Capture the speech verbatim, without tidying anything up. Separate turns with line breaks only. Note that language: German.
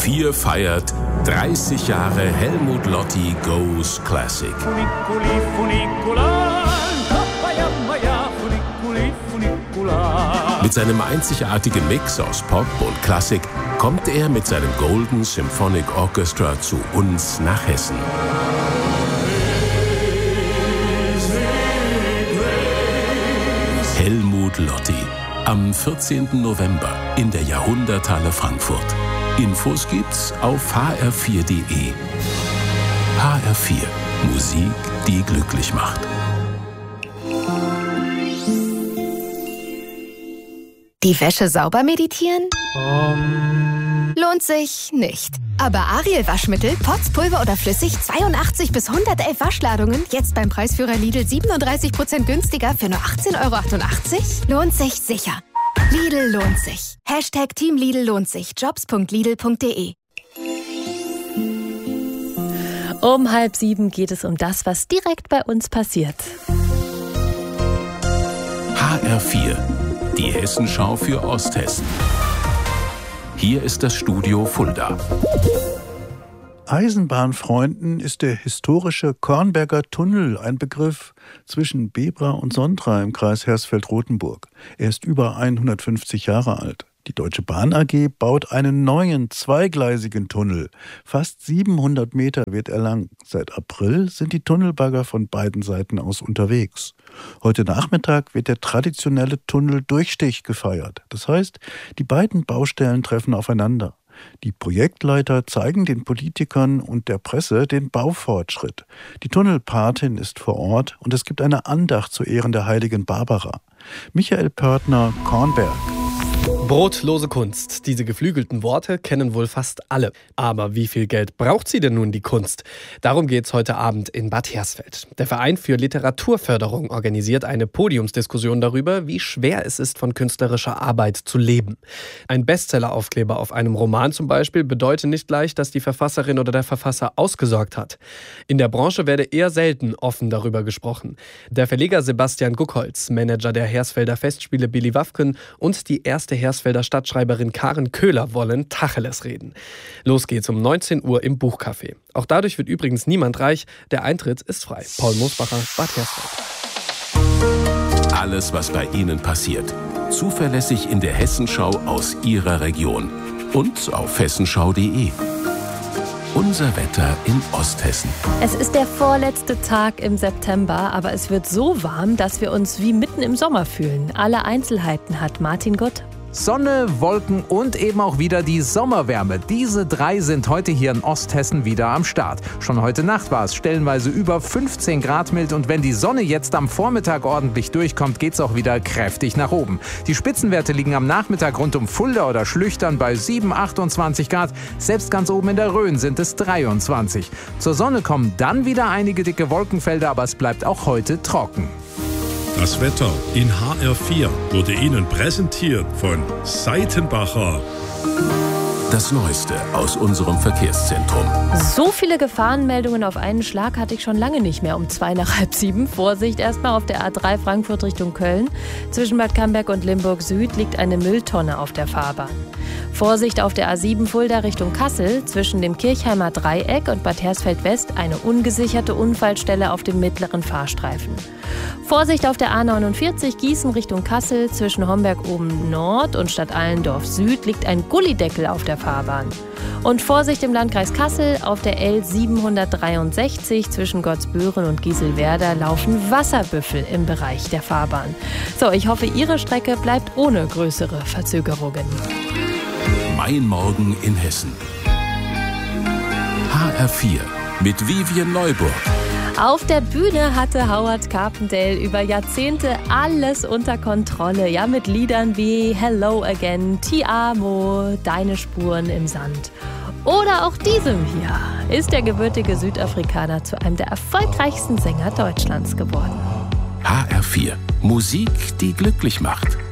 vier feiert dreißig Jahre Helmut Lotti Goes Classic.
Funiculi, funicula, tapayamaya, funiculi, funicula.
Mit seinem einzigartigen Mix aus Pop und Klassik kommt er mit seinem Golden Symphonic Orchestra zu uns nach Hessen. Helmut Lotti. Am vierzehnten November in der Jahrhunderthalle Frankfurt. Infos gibt's auf h r vier punkt d e. H R vier. Musik, die glücklich macht.
Die Wäsche sauber meditieren?
Um.
Lohnt sich nicht. Aber Ariel Waschmittel, Pots, Pulver oder flüssig, zweiundachtzig bis hundertelf Waschladungen, jetzt beim Preisführer Lidl siebenunddreißig Prozent günstiger für nur achtzehn Euro achtundachtzig? Lohnt sich sicher. Lidl lohnt sich. Hashtag Team Lidl lohnt sich. Jobs punkt lidl punkt d e.
Um halb sieben geht es um das, was direkt bei uns passiert.
H R vier. Die Hessenschau für Osthessen. Hier ist das Studio Fulda.
Eisenbahnfreunden ist der historische Kornberger Tunnel ein Begriff zwischen Bebra und Sondra im Kreis Hersfeld-Rotenburg. Er ist über hundertfünfzig Jahre alt. Die Deutsche Bahn A G baut einen neuen, zweigleisigen Tunnel. Fast siebenhundert Meter wird er lang. Seit April sind die Tunnelbagger von beiden Seiten aus unterwegs. Heute Nachmittag wird der traditionelle Tunneldurchstich gefeiert. Das heißt, die beiden Baustellen treffen aufeinander. Die Projektleiter zeigen den Politikern und der Presse den Baufortschritt. Die Tunnelpatin ist vor Ort und es gibt eine Andacht zu Ehren der heiligen Barbara. Michael Pörtner, Kornberg.
Brotlose Kunst. Diese geflügelten Worte kennen wohl fast alle. Aber wie viel Geld braucht sie denn nun, die Kunst? Darum geht's heute Abend in Bad Hersfeld. Der Verein für Literaturförderung organisiert eine Podiumsdiskussion darüber, wie schwer es ist, von künstlerischer Arbeit zu leben. Ein Bestseller-Aufkleber auf einem Roman zum Beispiel bedeutet nicht gleich, dass die Verfasserin oder der Verfasser ausgesorgt hat. In der Branche werde eher selten offen darüber gesprochen. Der Verleger Sebastian Guckholz, Manager der Hersfelder Festspiele Billy Wafken und die erste Hersfelder Stadtschreiberin Karen Köhler wollen Tacheles reden. Los geht's um neunzehn Uhr im Buchcafé. Auch dadurch wird übrigens niemand reich. Der Eintritt ist frei. Paul Mosbacher, Bad Hersfeld.
Alles, was bei Ihnen passiert. Zuverlässig in der Hessenschau aus Ihrer Region. Und auf hessenschau punkt d e. Unser Wetter in Osthessen.
Es ist der vorletzte Tag im September, aber es wird so warm, dass wir uns wie mitten im Sommer fühlen. Alle Einzelheiten hat Martin Gutt.
Sonne, Wolken und eben auch wieder die Sommerwärme. Diese drei sind heute hier in Osthessen wieder am Start. Schon heute Nacht war es stellenweise über fünfzehn Grad mild und wenn die Sonne jetzt am Vormittag ordentlich durchkommt, geht's auch wieder kräftig nach oben. Die Spitzenwerte liegen am Nachmittag rund um Fulda oder Schlüchtern bei sieben, achtundzwanzig Grad. Selbst ganz oben in der Rhön sind es dreiundzwanzig. Zur Sonne kommen dann wieder einige dicke Wolkenfelder, aber es bleibt auch heute trocken.
Das Wetter in H R vier wurde Ihnen präsentiert von Seitenbacher.
Das Neueste aus unserem Verkehrszentrum.
So viele Gefahrenmeldungen auf einen Schlag hatte ich schon lange nicht mehr. Um zwei nach halb sieben. Vorsicht erstmal auf der A drei Frankfurt Richtung Köln. Zwischen Bad Camberg und Limburg Süd liegt eine Mülltonne auf der Fahrbahn. Vorsicht auf der A sieben Fulda Richtung Kassel. Zwischen dem Kirchheimer Dreieck und Bad Hersfeld West eine ungesicherte Unfallstelle auf dem mittleren Fahrstreifen. Vorsicht auf der A neunundvierzig Gießen Richtung Kassel. Zwischen Homberg oben Nord und Stadt Allendorf Süd liegt ein Gullideckel auf der Fahrbahn. Und Vorsicht im Landkreis Kassel, auf der L siebenhundertdreiundsechzig zwischen Gottsbüren und Gieselwerder laufen Wasserbüffel im Bereich der Fahrbahn. So, ich hoffe, Ihre Strecke bleibt ohne größere Verzögerungen.
Mein Morgen in Hessen. H R vier mit Vivian Neuburg.
Auf der Bühne hatte Howard Carpendale über Jahrzehnte alles unter Kontrolle. Ja, mit Liedern wie Hello Again, Ti Amo, Deine Spuren im Sand. Oder auch diesem hier ist der gebürtige Südafrikaner zu einem der erfolgreichsten Sänger Deutschlands geworden.
H R vier. Musik, die glücklich macht.